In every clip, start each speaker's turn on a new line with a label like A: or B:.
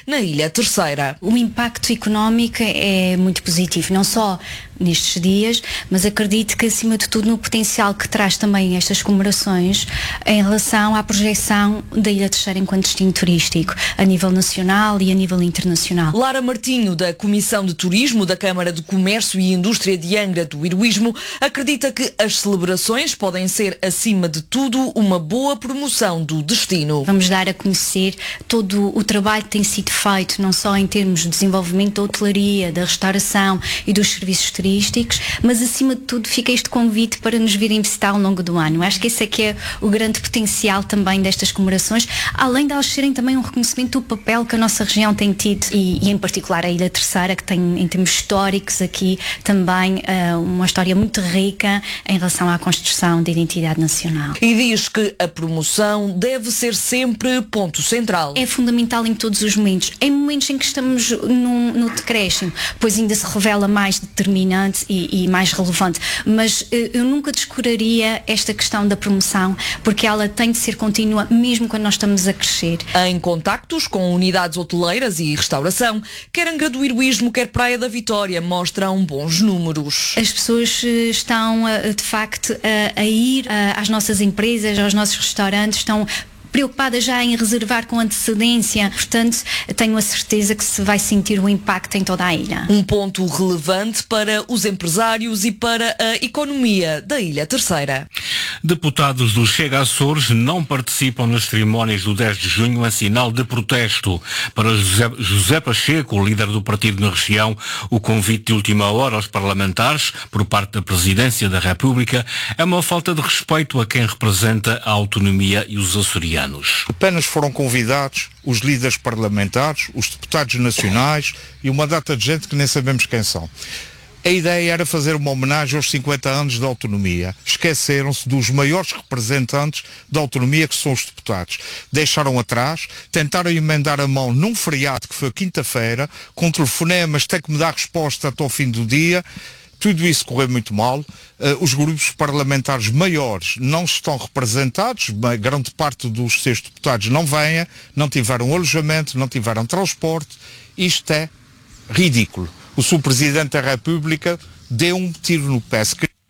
A: na Ilha Terceira.
B: O impacto económico é muito positivo, não só nestes dias, mas acredito que acima de tudo no potencial que traz também estas comemorações em relação à projeção da Ilha Terceira enquanto destino turístico, a nível nacional e a nível internacional.
A: Lara Martinho, da Comissão de Turismo da Câmara de Comércio e Indústria de Angra do Heroísmo, acredita que as celebrações podem ser, acima de tudo, uma boa promoção do destino.
B: Vamos dar a conhecer todo o trabalho que tem sido feito, não só em termos de desenvolvimento da hotelaria, da restauração e dos serviços turísticos, mas acima de tudo fica este convite para nos virem visitar ao longo do ano. Acho que esse é que é o grande potencial também destas comemorações, além de elas serem também um reconhecimento do papel que a nossa região tem tido e em particular a Ilha Terceira, que tem em termos históricos aqui também uma história muito rica em relação à construção da identidade nacional.
A: E diz que a promoção deve ser sempre ponto central.
B: É fundamental em todos os momentos. Em momentos em que estamos no decréscimo, pois ainda se revela mais determinante e mais relevante. Mas eu nunca descuraria esta questão da promoção, porque ela tem de ser contínua mesmo quando nós estamos a crescer.
A: Em contactos com unidades hoteleiras e restauração, quer Angra do Heroísmo, quer Praia da Vitória, mostram bons números.
B: As pessoas estão, de facto, a ir às nossas empresas, aos nossos restaurantes, estão preocupada já em reservar com antecedência, portanto tenho a certeza que se vai sentir o impacto em toda a ilha.
A: Um ponto relevante para os empresários e para a economia da Ilha Terceira.
C: Deputados do Chega Açores não participam nas cerimónias do 10 de junho em sinal de protesto. Para José Pacheco, líder do partido na região, o convite de última hora aos parlamentares por parte da Presidência da República é uma falta de respeito a quem representa a autonomia e os açorianos.
D: Apenas foram convidados os líderes parlamentares, os deputados nacionais e uma data de gente que nem sabemos quem são. A ideia era fazer uma homenagem aos 50 anos da autonomia. Esqueceram-se dos maiores representantes da autonomia, que são os deputados. Deixaram atrás, tentaram emendar a mão num feriado, que foi a quinta-feira, com telefonemas, tem que me dar resposta até ao fim do dia. Tudo isso correu muito mal. Os grupos parlamentares maiores não estão representados, grande parte dos seus deputados não vêm, não tiveram alojamento, não tiveram transporte. Isto é ridículo. O Sr. Presidente da República deu um tiro no pé.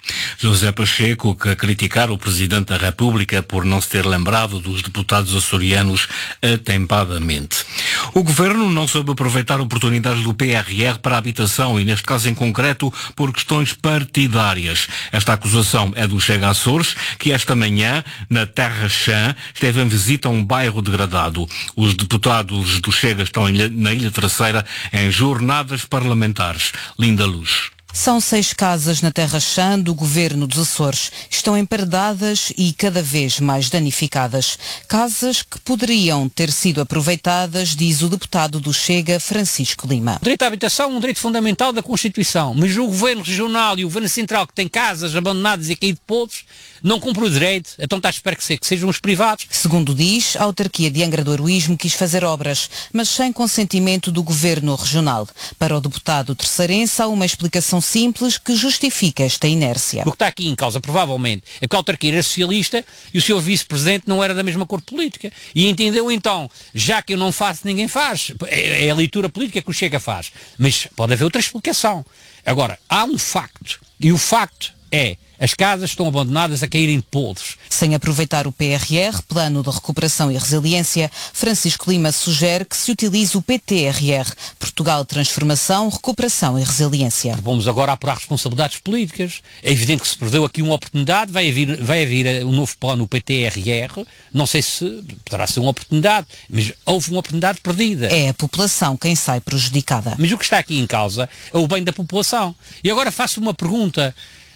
C: José Pacheco, que a criticar o Presidente da República por não se ter lembrado dos deputados açorianos atempadamente. O Governo não soube aproveitar oportunidades do PRR para a habitação e, neste caso em concreto, por questões partidárias. Esta acusação é do Chega Açores, que esta manhã, na Terra Chã, esteve em visita a um bairro degradado. Os deputados do Chega estão na Ilha Terceira em jornadas parlamentares. Linda Luz.
E: São 6 casas na Terra Chã do Governo dos Açores. Estão emparedadas e cada vez mais danificadas. Casas que poderiam ter sido aproveitadas, diz o deputado do Chega, Francisco Lima.
F: O direito à habitação é um direito fundamental da Constituição, mas o Governo Regional e o Governo Central, que tem casas abandonadas e caídas de podres, não cumpre o direito, então está a esperar que sejam os privados.
E: Segundo diz, a autarquia de Angra do Heroísmo quis fazer obras, mas sem consentimento do Governo Regional. Para o deputado terceirense, há uma explicação simples que justifica esta inércia.
F: O que está aqui em causa, provavelmente, é que a autarquia era socialista e o seu vice-presidente não era da mesma cor política. E entendeu então, já que eu não faço, ninguém faz. É a leitura política que o Chega faz. Mas pode haver outra explicação. Agora, há um facto, e o facto é: as casas estão abandonadas a caírem de podres.
E: Sem aproveitar o PRR, Plano de Recuperação e Resiliência, Francisco Lima sugere que se utilize o PTRR, Portugal Transformação, Recuperação e Resiliência.
F: Vamos agora apurar responsabilidades políticas. É evidente que se perdeu aqui uma oportunidade, vai haver um novo plano, o PTRR, não sei se poderá ser uma oportunidade, mas houve uma oportunidade perdida.
E: É a população quem sai prejudicada.
F: Mas o que está aqui em causa é o bem da população. E agora faço uma pergunta.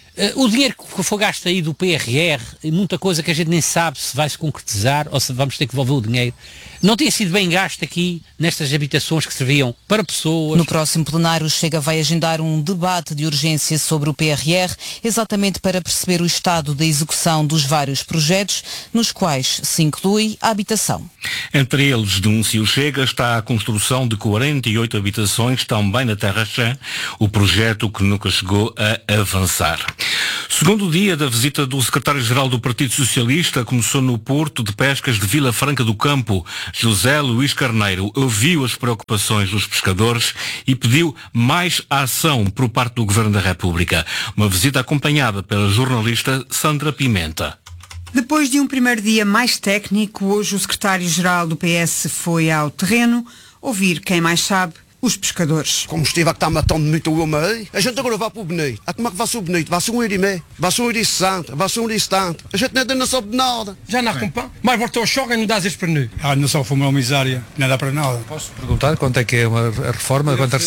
F: O dinheiro que foi gasto aí do PRR, muita coisa que a gente nem sabe se vai se concretizar ou se vamos ter que devolver o dinheiro, não tinha sido bem gasto aqui nestas habitações que serviam para pessoas.
E: No próximo plenário, o Chega vai agendar um debate de urgência sobre o PRR, exatamente para perceber o estado da execução dos vários projetos, nos quais se inclui a habitação.
C: Entre eles, denuncia o Chega, está a construção de 48 habitações, também na Terra Chã, o projeto que nunca chegou a avançar. Segundo dia da visita do secretário-geral do Partido Socialista, começou no Porto de Pescas de Vila Franca do Campo. José Luís Carneiro ouviu as preocupações dos pescadores e pediu mais ação por parte do Governo da República. Uma visita acompanhada pela jornalista Sandra Pimenta.
G: Depois de um primeiro dia mais técnico, hoje o secretário-geral do PS foi ao terreno ouvir quem mais sabe, os pescadores.
H: Como estive a que está matando muito o homem, a gente agora vai para o bonito. Como é que vai ser o bonito? Vai ser €1,5, vai ser €1,60, vai ser €1,70. A gente não sabe de nada.
I: Já não acompanha, mas voltou ao choque e não dá esses para nós.
J: Não só foi uma miséria, não dá para nada.
K: Posso perguntar quanto é que é a reforma? Quanto é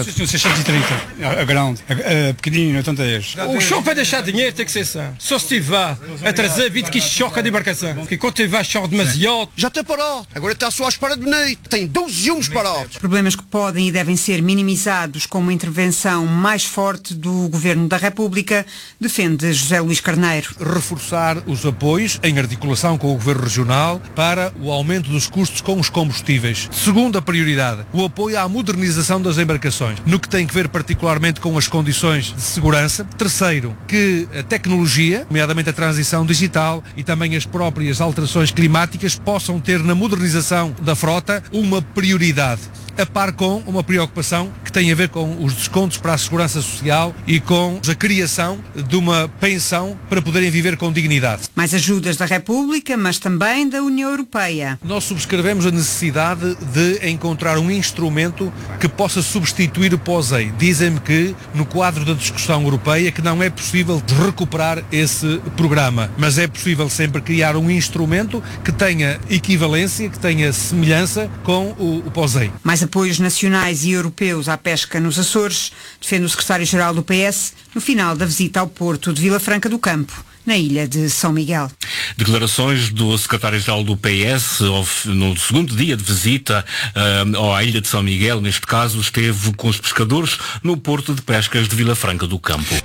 J: 630, a grande, a pequenino, 80.
I: O choque vai deixar dinheiro, tem que ser assim. Só se tiver a trazer 20 quilos de choque de embarcação. Porque quando tiver choque demasiado...
H: Já está parado, agora está só à espera de bonito. Tem 12 homens parados.
G: Problemas que podem e devem ser minimizados com uma intervenção mais forte do Governo da República, defende José Luís Carneiro.
K: Reforçar os apoios em articulação com o Governo Regional para o aumento dos custos com os combustíveis. Segunda prioridade, o apoio à modernização das embarcações, no que tem que ver particularmente com as condições de segurança. Terceiro, que a tecnologia, nomeadamente a transição digital e também as próprias alterações climáticas, possam ter na modernização da frota uma prioridade, a par com uma preocupação que tem a ver com os descontos para a segurança social e com a criação de uma pensão para poderem viver com dignidade.
G: Mais ajudas da República, mas também da União Europeia.
K: Nós subscrevemos a necessidade de encontrar um instrumento que possa substituir o POSEI. Dizem-me que, no quadro da discussão europeia, que não é possível recuperar esse programa, mas é possível sempre criar um instrumento que tenha equivalência, que tenha semelhança com o POSEI.
G: Mais apoios nacionais e europeus à pesca nos Açores, defende o secretário-geral do PS no final da visita ao porto de Vila Franca do Campo, na ilha de São Miguel.
C: Declarações do secretário-geral do PS no segundo dia de visita à ilha de São Miguel. Neste caso, esteve com os pescadores no porto de pescas de Vila Franca do Campo.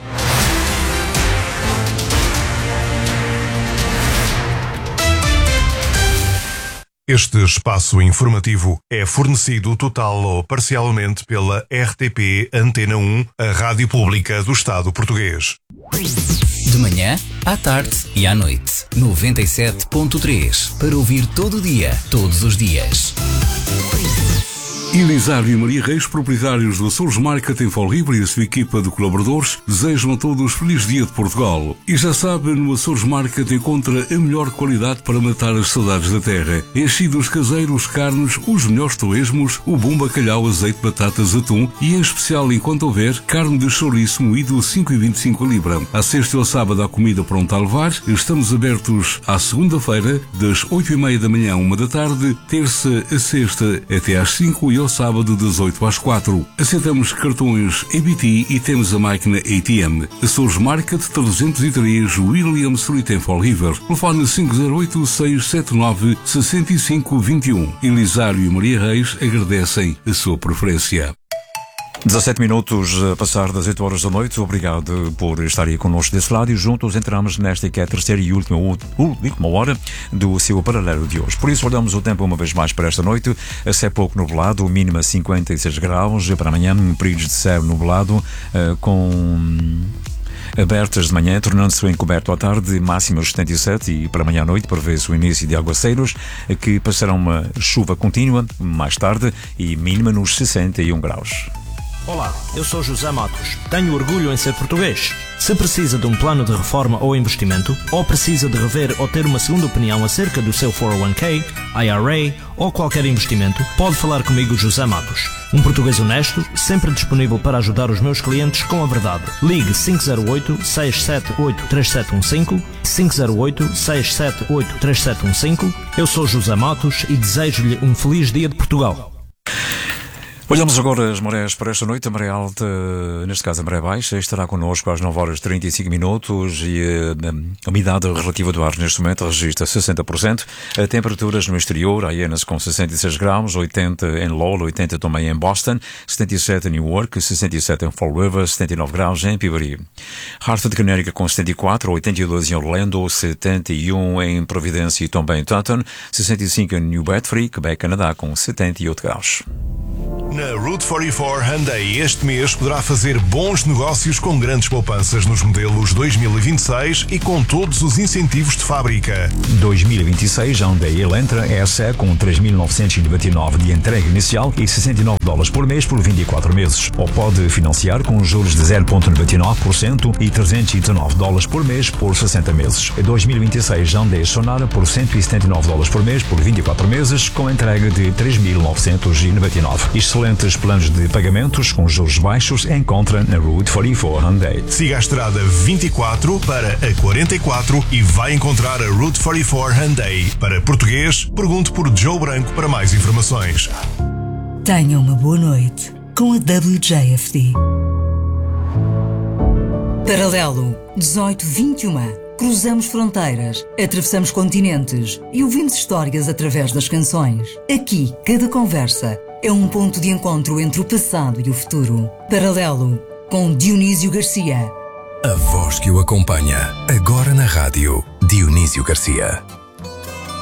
L: Este espaço informativo é fornecido total ou parcialmente pela RTP Antena 1, a rádio pública do Estado português.
M: De manhã, à tarde e à noite. 97.3. Para ouvir todo o dia, todos os dias.
N: Elisário e Maria Reis, proprietários do Açores Market em Folribre e a sua equipa de colaboradores, desejam a todos feliz dia de Portugal. E já sabe, no Açores Market encontra a melhor qualidade para matar as saudades da terra. Enchidos caseiros, carnes, os melhores torresmos, o bom bacalhau, azeite, batatas, atum e, em especial, enquanto houver, carne de chouriço moído a 5,25 a libra. À sexta e ao sábado há comida pronta a levar. Estamos abertos à segunda-feira, das 8h30 da manhã à 1 da tarde, terça a sexta até às 5 e ao sábado das 8 às 4. Aceitamos cartões EBT e temos a máquina ATM. Açores Market 303 William Street em Fall River. Telefone 508-679-6521. Elisário e Maria Reis agradecem a sua preferência.
O: 17 minutos a passar das 8 horas da noite. Obrigado por estar aí connosco desse lado e juntos entramos nesta que é a terceira e última hora do seu paralelo de hoje. Por isso olhamos o tempo uma vez mais para esta noite. A ser pouco nublado, o mínimo a 56 graus. Para amanhã, períodos de céu nublado com abertas de manhã, tornando-se encoberto à tarde, máxima aos 77 e para amanhã à noite prevê-se o início de aguaceiros que passarão uma chuva contínua mais tarde e mínima nos 61 graus.
P: Olá, eu sou José Matos. Tenho orgulho em ser português. Se precisa de um plano de reforma ou investimento, ou precisa de rever ou ter uma segunda opinião acerca do seu 401k, IRA ou qualquer investimento, pode falar comigo, José Matos. Um português honesto, sempre disponível para ajudar os meus clientes com a verdade. Ligue 508-678-3715, 508-678-3715. Eu sou José Matos e desejo-lhe um feliz dia de Portugal.
O: Olhamos agora as marés para esta noite. A maré alta, neste caso a maré baixa, estará connosco às 9 horas 35 minutos e a umidade relativa do ar neste momento registra 60%. Temperaturas no exterior, Hyannis com 66 graus, 80 em Lowell, 80 também em Boston, 77 em Newark, 67 em Fall River, 79 graus em Peabody. Hartford, Connecticut com 74, 82 em Orlando, 71 em Providência e também em Taunton, 65 em New Bedford, Quebec, Canadá com 78 graus.
L: Na Route 44 Hyundai este mês poderá fazer bons negócios com grandes poupanças nos modelos 2026 e com todos os incentivos de fábrica.
O: 2026 Hyundai Elantra SE com 3.999 de entrega inicial e $69 por mês por 24 meses. Ou pode financiar com juros de 0,99% e $319 por mês por 60 meses. 2026 Hyundai Sonara por $179 por mês por 24 meses com entrega de 3.999. Excelentes planos de pagamentos com juros baixos encontra na Route 44 Hyundai.
L: Siga a estrada 24 para a 44 e vai encontrar a Route 44 Hyundai. Para português, pergunte por Joe Branco para mais informações.
Q: Tenha uma boa noite com a WJFD. Paralelo 1821. Cruzamos fronteiras, atravessamos continentes e ouvimos histórias através das canções. Aqui, cada conversa é um ponto de encontro entre o passado e o futuro. Paralelo, com Dionísio Garcia.
R: A voz que o acompanha, agora na rádio, Dionísio Garcia.